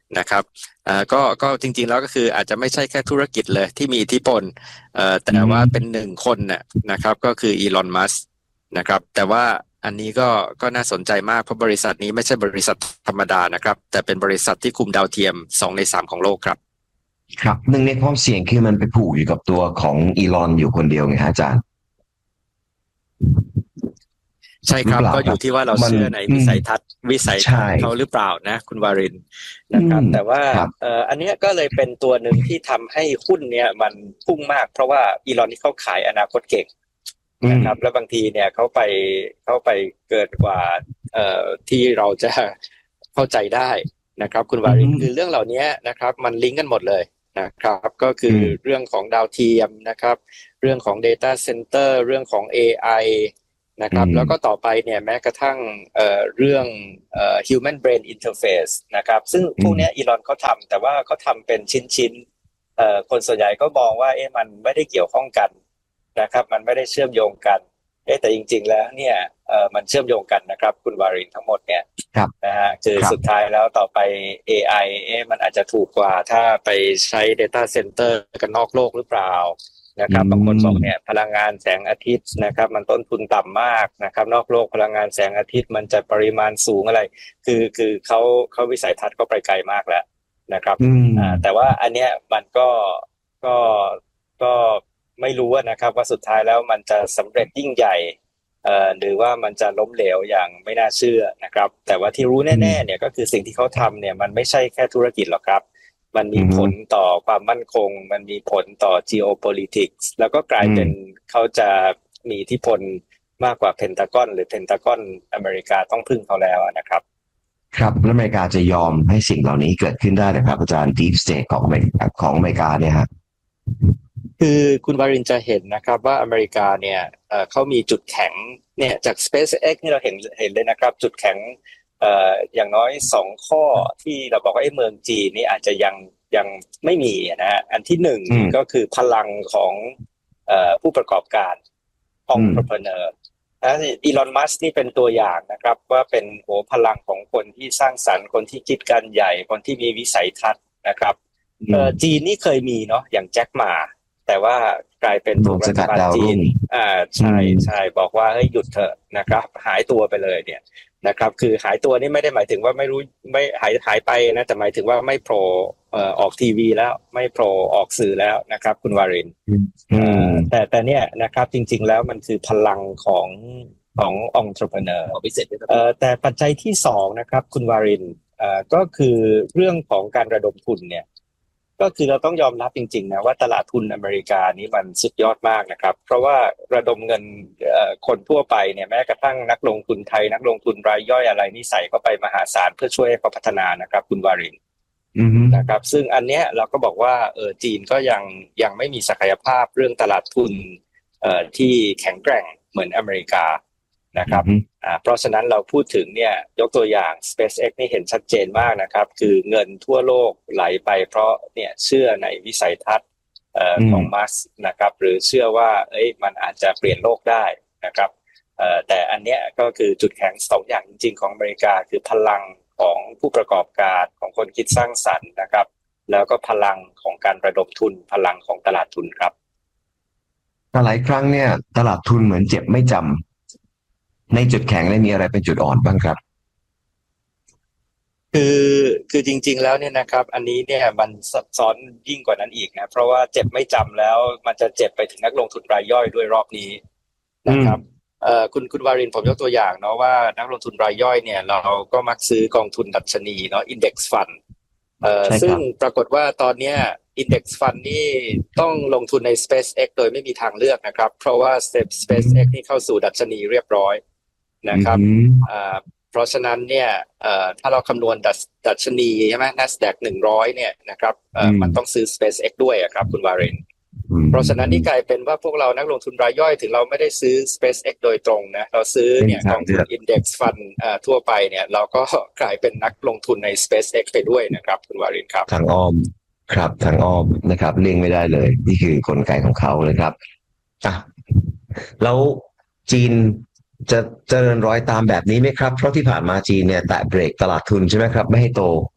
นะครับอ่าก็ก็จริงๆแล้วก็คืออาจจะไม่ใช่แค่ธุรกิจเลยที่มีอิทธิพลเอ่อแต่ว่าเป็นหนึ่งคนน่ะนะครับก็คืออีลอนมัสก์นะครับแต่ว่าอันนี้ก็ก็น่าสนใจมากเพราะบริษัทนี้ไม่ใช่บริษัทธรรมดานะครับแต่เป็นบริษัทที่คุมดาวเทียมสองในสามของโลกครับครับหนึ่งในความเสี่ยงคือมันไปผูกอยู่กับตัวของอีลอนอยู่คนเดียวไงฮะอาจารย์ใช่ครับก็อยู่ที่ว่าเราเชื่อในวิสัยทัศน์วิสัยทัศน์เขาหรือเปล่านะคุณวารินนะครับแต่ว่าเอ่ออันนี้ก็เลยเป็นตัวหนึ่งที่ทำให้หุ้นเนี่ยมันพุ่งมากเพราะว่าอีลอนนี่เขาขายอนาคตเก่งนะครับแล้วบางทีเนี่ยเขาไปเขาไปเกินกว่าเอ่อที่เราจะเข้าใจได้นะครับคุณวารินคือเรื่องเหล่านี้นะครับมันลิงก์กันหมดเลยนะครับก็คือเรื่องของดาวเทียมนะครับเรื่องของ data center เรื่องของ เอ ไอ นะครับแล้วก็ต่อไปเนี่ยแม้กระทั่งเอ่อเรื่องเอ่อ human brain interface นะครับซึ่งพวกนี้อีลอนเขาทำแต่ว่าเขาทำเป็นชิ้นๆเอ่อคนส่วนใหญ่ก็มองว่าเอ๊ะมันไม่ได้เกี่ยวข้องกันนะครับมันไม่ได้เชื่อมโยงกันเอ๊ะแต่จริงๆแล้วเนี่ยเอ่อมันเชื่อมโยงกันนะครับคุณวารินทั้งหมดเนี่ยนะฮะคือสุดท้ายแล้วต่อไป เอ ไอ เอ๊ะมันอาจจะถูกกว่าถ้าไปใช้ data center กันนอกโลกหรือเปล่านะครับบางคนบอกเนี่ยพลังงานแสงอาทิตย์นะครับมันต้นทุนต่ำมากนะครับนอกโลกพลังงานแสงอาทิตย์มันจะปริมาณสูงอะไรคือคือเขาเขาวิสัยทัศน์ก็ไปไกลมากแล้วนะครับอ่าแต่ว่าอันเนี้ยมันก็ก็ก็ไม่รู้นะครับว่าสุดท้ายแล้วมันจะสำเร็จยิ่งใหญ่เอ่อหรือว่ามันจะล้มเหลวอย่างไม่น่าเชื่อนะครับแต่ว่าที่รู้แน่ๆเนี่ยก็คือสิ่งที่เขาทำเนี่ยมันไม่ใช่แค่ธุรกิจหรอกครับมันมีผลต่อความมั่นคงมันมีผลต่อ geopolitics แล้วก็กลายเป็นเขาจะมีอิทธิพลมากกว่าเพนทากอนหรือเพนทากอนอเมริกาต้องพึ่งเขาแล้วนะครับครับแล้วอเมริกาจะยอมให้สิ่งเหล่านี้เกิดขึ้นได้นะครับอาจารย์ Deep State ของอเมริกาของอเมริกาเนี่ยฮะคือคุณวารินจะเห็นนะครับว่าอเมริกาเนี่ยเอ่อเขามีจุดแข็งเนี่ยจาก SpaceX นี่เราเห็นเห็นเลยนะครับจุดแข็งเอ่ออย่างน้อยสองข้อที่เราบอกว่าไอ้เมืองจีนนี่อาจจะยังยังไม่มีนะฮะอันที่หนึ่งก็คือพลังของเอ่อผู้ประกอบการ entrepreneur นะอีลอนมัสก์นี่เป็นตัวอย่างนะครับว่าเป็นโหพลังของคนที่สร้างสรรค์คนที่คิดการใหญ่คนที่มีวิสัยทัศน์นะครับเอ่อจีนนี่เคยมีเนาะอย่างแจ็คหม่าแต่ว่ากลายเป็นถูกรัฐบาลจีนอ่าใช่ใช่บอกว่าเฮ้ยหยุดเถอะนะครับหายตัวไปเลยเนี่ยนะครับคือหายตัวนี่ไม่ได้หมายถึงว่าไม่รู้ไม่หายหายไปนะแต่หมายถึงว่าไม่โผล่เอ่อออกทีวีแล้วไม่โผล่ออกสื่อแล้วนะครับคุณวารินเอ่อแต่แต่เนี่ยนะครับจริงๆแล้วมันคือพลังของของ entrepreneur เอ่อแต่ปัจจัยที่สองนะครับคุณวารินเอ่อก็คือเรื่องของการระดมทุนเนี่ยก็คือเราต้องยอมรับจริงๆนะว่าตลาดทุนอเมริกานี้มันสุดยอดมากนะครับเพราะว่าระดมเงินคนทั่วไปเนี่ยแม้กระทั่งนักลงทุนไทยนักลงทุนรายย่อยอะไรนี่ใส่เข้าไปมหาศาลเพื่อช่วยให้เขาพัฒนานะครับคุณวารินนะครับซึ่งอันเนี้ยเราก็บอกว่าเออจีนก็ยังยังไม่มีศักยภาพเรื่องตลาดทุนเอ่อที่แข็งแกร่งเหมือนอเมริกานะครับอ่าเพราะฉะนั้นเราพูดถึงเนี่ยยกตัวอย่าง SpaceX นี่เห็นชัดเจนมากนะครับคือเงินทั่วโลกไหลไปเพราะเนี่ยเชื่อในวิสัยทัศน์เอ่อของมัสก์นะครับหรือเชื่อว่าเอ้ยมันอาจจะเปลี่ยนโลกได้นะครับเอ่อแต่อันเนี้ยก็คือจุดแข็งสองอย่างจริงๆของอเมริกาคือพลังของผู้ประกอบการของคนคิดสร้างสรรค์นะครับแล้วก็พลังของการระดมทุนพลังของตลาดทุนครับหลายครั้งเนี่ยตลาดทุนเหมือนเจ็บไม่จำในจุดแข็งและมีอะไรเป็นจุดอ่อนบ้างครับคือคือจริงๆแล้วเนี่ยนะครับอันนี้เนี่ยมันซับซ้อนยิ่งกว่านั้นอีกนะเพราะว่าเจ็บไม่จำแล้วมันจะเจ็บไปถึงนักลงทุนรายย่อยด้วยรอบนี้นะครับเอ่อคุณคุณวารินผมยกตัวอย่างเนาะว่านักลงทุนรายย่อยเนี่ยเราก็มักซื้อกองทุนดัชนีเนาะ Index Fund เอ่อซึ่งปรากฏว่าตอนเนี้ย Index Fund นี่ต้องลงทุนใน SpaceX โดยไม่มีทางเลือกนะครับเพราะว่า SpaceX นี่เข้าสู่ดัชนีเรียบร้อยนะครับอ่าเพราะฉะนั้นเนี่ยเอ่อถ้าเราคำนวณดัชนีใช่ไหม NASDAQ หนึ่งร้อยเนี่ยนะครับเอ่อมันต้องซื้อ SpaceX ด้วยอะครับคุณวารินเพราะฉะนั้นนี่กลายเป็นว่าพวกเรานักลงทุนรายย่อยถึงเราไม่ได้ซื้อ SpaceX โดยตรงนะเราซื้อเนี่ยกองทุน Index Fund อ่าทั่วไปเนี่ยเราก็กลายเป็นนักลงทุนใน SpaceX ไปด้วยนะครับคุณวารินครับทางอ้อมครับทางอ้อมนะครับเลี่ยงไม่ได้เลยนี่คือกลไกของเขาเลยครับอ่ะแล้วจีนจะเจริญรอยตามแบบนี้ไหมครับเพราะที่ผ่านมาจีนเนี่ยแตะเบรกตลาดทุนใช่ไหมครับไม่ให้โต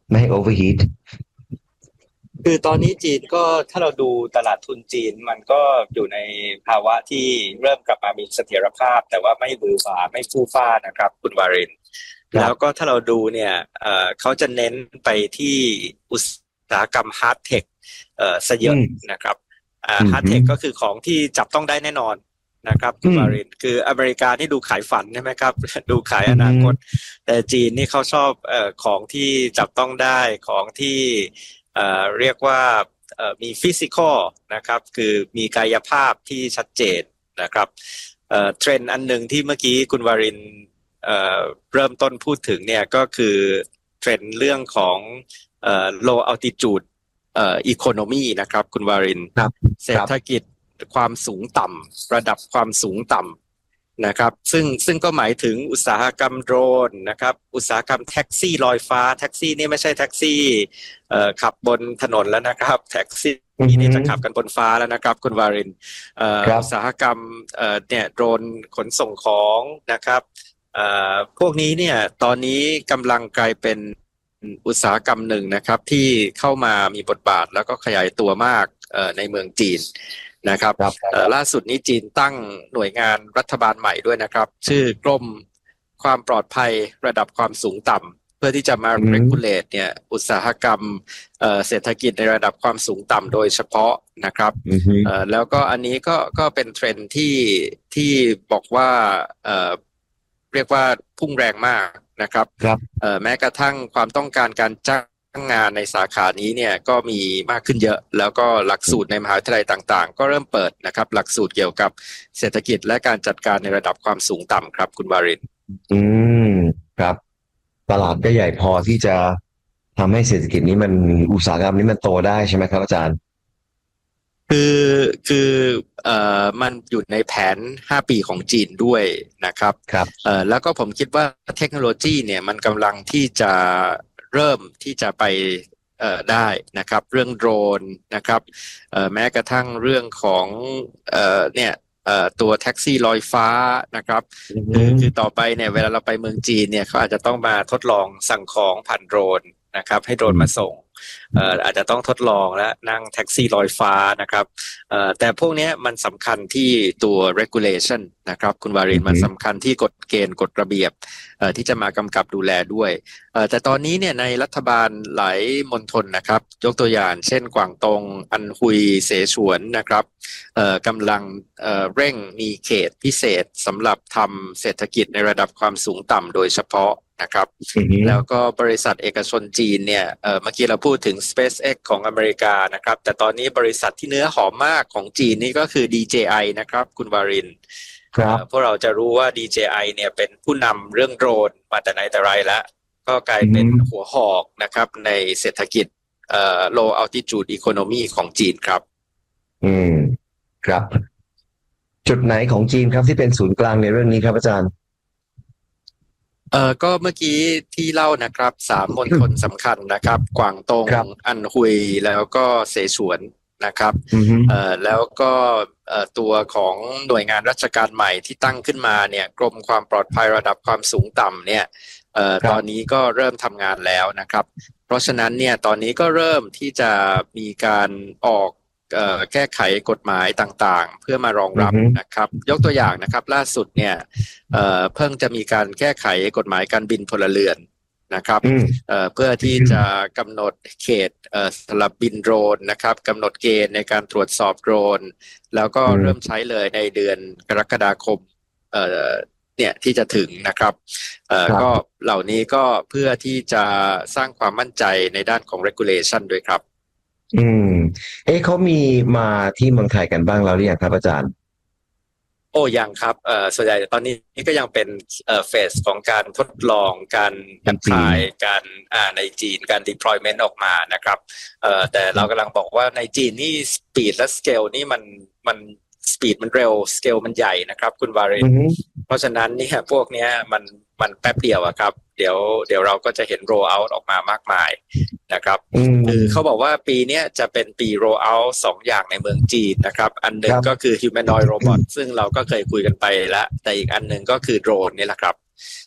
ไม่ให้โอเวอร์ฮีทคือตอนนี้จีนก็ถ้าเราดูตลาดทุนจีนมันก็อยู่ในภาวะที่เริ่มกลับมามีเสถียรภาพแต่ว่าไม่บือหวาไม่ฟู่ฟ้านะครับคุณวารินแล้วก็ถ้าเราดูเนี่ยเอ่อเขาจะเน้นไปที่อุตสาหกรรมฮาร์ดเทคเอ่อซะเยอะนะครับอ่าฮาร์ดเทคก็คือของที่จับต้องได้แน่นอนนะครับคุณวารินคืออเมริกานี่ดูขายฝันใช่ไหมครับดูขายอนาคตแต่จีนนี่เขาชอบเอ่อของที่จับต้องได้ของที่เอ่อเรียกว่าเอ่อมีฟิสิกอลนะครับคือมีกายภาพที่ชัดเจนนะครับเอ่อเทรนด์อันหนึ่งที่เมื่อกี้คุณวารินเอ่อเริ่มต้นพูดถึงเนี่ยก็คือเทรนด์เรื่องของเอ่อ low altitude เอ่อ economy นะครับคุณวารินเศรษฐกิจความสูงต่ำระดับความสูงต่ำนะครับซึ่งซึ่งก็หมายถึงอุตสาหกรรมโดรนนะครับอุตสาหกรรมแท็กซี่ลอยฟ้าแท็กซี่นี่ไม่ใช่แท็กซี่เอ่อขับบนถนนแล้วนะครับแท็กซี่นี่จะขับกันบนฟ้าแล้วนะครับคุณวารินเอ่ออุตสาหกรรมเอ่อเนี่ยโดรนขนส่งของนะครับเอ่อพวกนี้เนี่ยตอนนี้กำลังกลายเป็นอุตสาหกรรมหนึ่งนะครับที่เข้ามามีบทบาทแล้วก็ขยายตัวมากเอ่อในเมืองจีนนะครับล่าสุดนี้จีนตั้งหน่วยงานรัฐบาลใหม่ด้วยนะครับชื่อกรมความปลอดภัยระดับความสูงต่ำเพื่อที่จะมา regulate เนี่ยอุตสาหกรรมเอ่อเศรษฐกิจในระดับความสูงต่ำโดยเฉพาะนะครับเอ่อแล้วก็อันนี้ก็ก็เป็นเทรนด์ที่ที่บอกว่าเอ่อเรียกว่าพุ่งแรงมากนะครับเอ่อแม้กระทั่งความต้องการการจ้างงานในสาขานี้เนี่ยก็มีมากขึ้นเยอะแล้วก็หลักสูตรในมหาวิทยาลัยต่างๆก็เริ่มเปิดนะครับหลักสูตรเกี่ยวกับเศรษฐกิจและการจัดการในระดับความสูงต่ำครับคุณวารินอืมครับตลาดก็ใหญ่พอที่จะทำให้เศรษฐกิจนี้มันอุตสาหกรรมนี้มันโตได้ใช่ไหมครับอาจารย์คือคือเอ่อมันอยู่ในแผนห้าปีของจีนด้วยนะครับครับเอ่อแล้วก็ผมคิดว่าเทคโนโลยีเนี่ยมันกำลังที่จะเริ่มที่จะไปเอ่อได้นะครับเรื่องโดรนนะครับเอ่อแม้กระทั่งเรื่องของเอ่อเนี่ยเอ่อตัวแท็กซี่ลอยฟ้านะครับคือคือต่อไปเนี่ยเวลาเราไปเมืองจีนเนี่ยเขาอาจจะต้องมาทดลองสั่งของผ่านโดรนนะครับให้โดรนมาส่งเอ่ออาจจะต้องทดลองและนั่งแท็กซี่ลอยฟ้านะครับเอ่อแต่พวกนี้มันสำคัญที่ตัว regulation นะครับคุณวารินมันสำคัญที่กฎเกณฑ์กฎระเบียบเอ่อที่จะมากำกับดูแลด้วยเอ่อแต่ตอนนี้เนี่ยในรัฐบาลหลายมณฑลนะครับยกตัวอย่างเช่นกวางตงอันฮุยเสฉวนนะครับเอ่อกำลังเอ่อเร่งมีเขตพิเศษสำหรับทำเศรษฐกิจในระดับความสูงต่ำโดยเฉพาะนะครับแล้วก็บริษัทเอกชนจีนเนี่ยเอ่อเมื่อกี้เราพูดถึง SpaceX ของอเมริกานะครับแต่ตอนนี้บริษัทที่เนื้อหอมมากของจีนนี่ก็คือ ดี เจ ไอ นะครับคุณวารินครับพวกเราจะรู้ว่า ดี เจ ไอ เนี่ยเป็นผู้นำเรื่องโดรนมาแต่ไหนแต่ไรแล้วก็กลายเป็นหัวหอกนะครับในเศรษฐกิจเอ่อ low altitude economy ของจีนครับอืมครับจุดไหนของจีนครับที่เป็นศูนย์กลางในเรื่องนี้ครับอาจารย์เอ่อก็เมื่อกี้ที่เล่านะครับสามมณฑลสำคัญนะครับกวางตงอันฮุยแล้วก็เสฉวนนะครับเอ่อแล้วก็เอ่อตัวของหน่วยงานราชการใหม่ที่ตั้งขึ้นมาเนี่ยกรมความปลอดภัยระดับความสูงต่ำเนี่ยเอ่อตอนนี้ก็เริ่มทำงานแล้วนะครับเพราะฉะนั้นเนี่ยตอนนี้ก็เริ่มที่จะมีการออกเอ่อแก้ไขกฎหมายต่างๆเพื่อมารองรับนะครับยกตัวอย่างนะครับล่าสุดเนี่ยเอ่อเพิ่งจะมีการแก้ไขกฎหมายการบินพลเรือนนะครับเอ่อเพื่อที่จะกำหนดเขตเอ่อสำหรับบินโดรนนะครับกำหนดเกณฑ์ในการตรวจสอบโดรนแล้วก็เริ่มใช้เลยในเดือนกรกฎาคมเอ่อเนี่ยที่จะถึงนะครับเอ่อก็เหล่านี้ก็เพื่อที่จะสร้างความมั่นใจในด้านของ regulation ด้วยครับอืมเอ๊ะเขามีมาที่เมืองไทยกันบ้างแล้วหรือยังครับอาจารย์โอ้ยังครับเอ่อส่วนใหญ่ตอนนี้ก็ยังเป็นเอ่อเฟสของการทดลองการแอพพลายการอ่าในจีนการ deployment ออกมานะครับเอ่อแต่เรากำลังบอกว่าในจีนนี่ speed และ scale นี่มันมันสปีดมันเร็วสเกลมันใหญ่นะครับคุณวารินเพราะฉะนั้นเนี่ยพวกเนี้ยมันมันแป๊บเดียวอะครับเดี๋ยวเดี๋ยวเราก็จะเห็น roll out ออกมามากมายนะครับคือเขาบอกว่าปีนี้จะเป็นปี roll out สองอย่างในเมืองจีนนะครับอันหนึ่งก็คือ humanoid robot ซึ่งเราก็เคยคุยกันไปแล้วแต่อีกอันหนึ่งก็คือโดรนนี่แหละครับ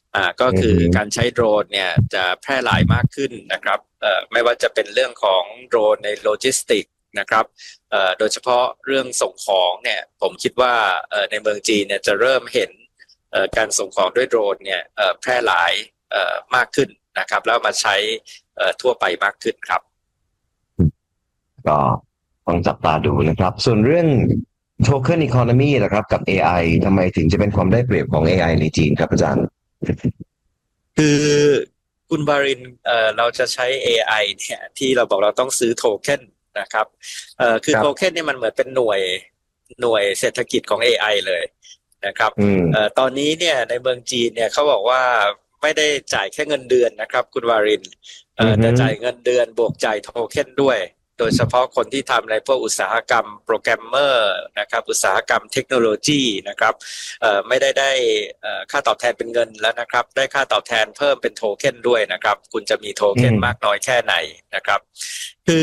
อ่าก็คือการใช้โดรนเนี่ยจะแพร่หลายมากขึ้นนะครับเอ่อไม่ว่าจะเป็นเรื่องของโดรนในโลจิสติกนะครับเอ่อโดยเฉพาะเรื่องส่งของเนี่ยผมคิดว่าเอ่อในเมืองจีนเนี่ยจะเริ่มเห็นเอ่อการส่งของด้วยโดรนเนี่ยเอ่อแพร่หลายเอ่อมากขึ้นนะครับแล้วมาใช้เอ่อทั่วไปมากขึ้นครับก็ต้องจับตาดูนะครับส่วนเรื่อง Token Economy นะครับกับ เอ ไอ ทำไมถึงจะเป็นความได้เปรียบของ เอ ไอ ในจีนครับอาจารย์คือคุณบารินเอ่อเราจะใช้ เอ ไอ เนี่ยที่เราบอกเราต้องซื้อโทเค็นนะครับเอ่อคือโทเค็นเนี่ยมันเหมือนเป็นหน่วยหน่วยเศรษฐกิจของ เอ ไอ เลยนะครับเอ่อตอนนี้เนี่ยในเมืองจีนเนี่ยเขาบอกว่าไม่ได้จ่ายแค่เงินเดือนนะครับคุณวารินเอ่อแต่จ่ายเงินเดือนบวกจ่ายโทเค็นด้วยโดยเฉพาะคนที่ทำในพวกอุตสาหกรรมโปรแกรมเมอร์นะครับอุตสาหกรรมเทคโนโลยีนะครับเอ่อไม่ได้ได้เอ่อค่าตอบแทนเป็นเงินแล้วนะครับได้ค่าตอบแทนเพิ่มเป็นโทเค็นด้วยนะครับคุณจะมีโทเค็นมากน้อยแค่ไหนนะครับคือ